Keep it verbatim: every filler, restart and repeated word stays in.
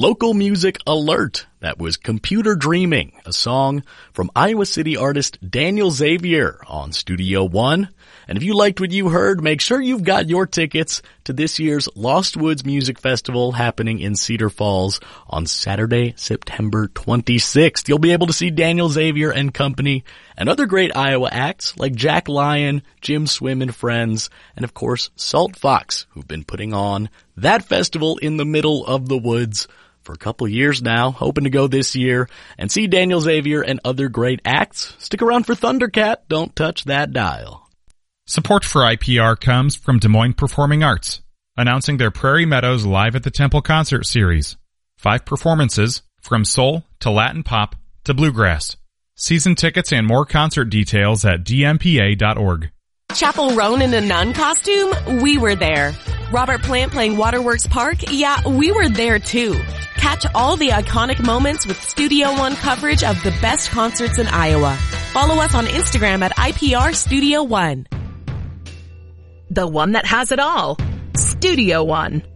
local music alert. That was Computer Dreaming, a song from Iowa City artist Daniel Xavier on Studio One. And if you liked what you heard, make sure you've got your tickets to this year's Lost Woods Music Festival happening in Cedar Falls on Saturday, September twenty-sixth. You'll be able to see Daniel Xavier and company and other great Iowa acts like Jack Lyon, Jim Swim and Friends, and of course Salt Fox, who've been putting on that festival in the middle of the woods for a couple years now. Hoping to go this year and see Daniel Xavier and other great acts. Stick around for Thundercat. Don't touch that dial. Support for I P R comes from Des Moines Performing Arts, announcing their Prairie Meadows Live at the Temple concert series. Five performances, from soul to Latin pop to bluegrass. Season tickets and more concert details at d m p a dot org. Chapel Roan in a nun costume? We were there. Robert Plant playing Waterworks Park? Yeah, we were there too. Catch all the iconic moments with Studio One coverage of the best concerts in Iowa. Follow us on Instagram at I P R Studio One. The one that has it all. Studio One.